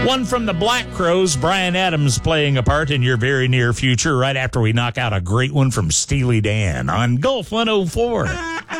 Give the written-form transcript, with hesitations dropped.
One from the Black Crowes, Bryan Adams playing a part in your very near future right after we knock out a great one from Steely Dan on Gulf 104.